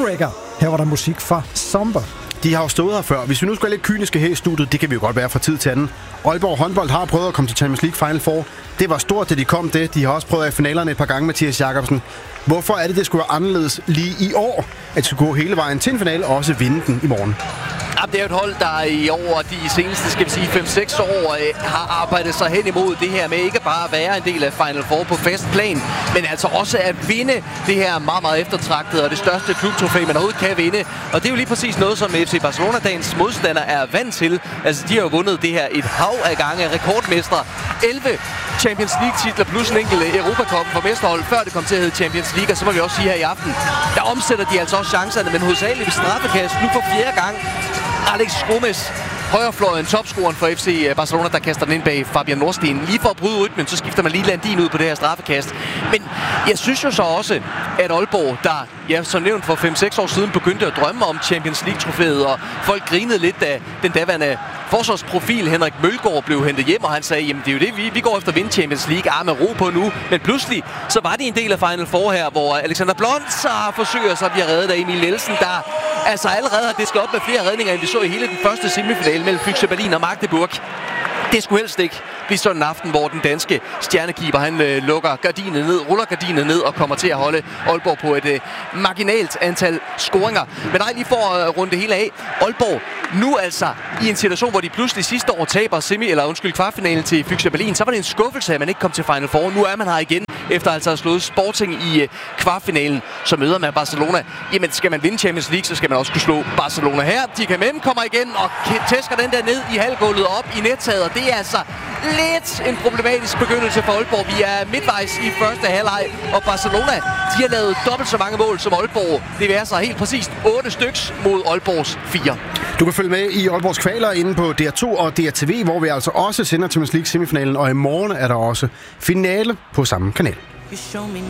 Moonraker. Her var der musik fra Somber. De har jo stået her før. Hvis vi nu skal være lidt kyniske her i studiet, det kan vi jo godt være fra tid til anden. Aalborg håndbold har prøvet at komme til Champions League Final Four. Det var stort, da de kom det. De har også prøvet i finalerne et par gange, Mathias Jakobsen. Hvorfor er det skulle være anderledes lige i år, at de skulle gå hele vejen til en finale og også vinde den i morgen? Det er jo et hold, der i over de seneste, 5-6 år har arbejdet sig hen imod det her med ikke bare at være en del af Final Four på fast plan, men altså også at vinde det her meget, meget eftertragtede og det største klubtrofæ, man overhovedet kan vinde. Og det er jo lige præcis noget, som FC Barcelona, dagens modstander, er vant til. Altså, de har jo vundet det her et hav af gange. Rekordmestre. 11 Champions League-titler plus en enkelt Europacup for mesterhold, før det kom til at hedde Champions League. Og så må vi også sige her i aften, der omsætter de altså også chancerne, men hovedsageligt ved straffekast. Nu for 4. gang. Alex Gomes, højrefløjen, topscoren for FC Barcelona, der kaster den ind bag Fabian Nordsten. Lige for at bryde rytmen, så skifter man lige Landin ud på det her straffekast. Men jeg synes jo så også, at Aalborg, der som nævnt for 5-6 år siden, begyndte at drømme om Champions League-trofæet, og folk grinede lidt, da den daværende forsvarsprofil Henrik Mølgaard blev hentet hjem, og han sagde, jamen det er jo det, vi går efter at vinde Champions League. Med ro på nu. Men pludselig, så var det en del af Final Four her, hvor Alexander Blonsa forsøger sig at blive reddet af Emil Nielsen, der altså allerede har disket op med flere redninger, end vi så i hele den første semifinale mellem Füchse Berlin og Magdeburg. Det skulle helst ikke blive sådan en aften, hvor den danske stjernekeeper, han ruller gardinet ned og kommer til at holde Aalborg på et marginalt antal scoringer. Men nej, lige for at runde det hele af. Aalborg nu altså i en situation, hvor de pludselig sidste år taber kvartfinalen til Füchse Berlin, så var det en skuffelse, at man ikke kom til Final Four. Nu er man her igen, efter altså at have slået Sporting i kvartfinalen, så møder man Barcelona. Jamen, skal man vinde Champions League, så skal man også kunne slå Barcelona her. De kan med dem, kommer igen og tæsker den der ned i halvgulvet op i nettaget. Og det er altså lidt en problematisk begyndelse for Aalborg. Vi er midtvejs i første halvleg, og Barcelona, de har lavet dobbelt så mange mål som Aalborg. Det vil altså helt præcist 8 styks mod Aalborgs 4. Du kan følge med i Aalborgs kvaler inde på DR2 og DRTV, hvor vi altså også sender Champions League semifinalen, og i morgen er der også finale på samme kanal.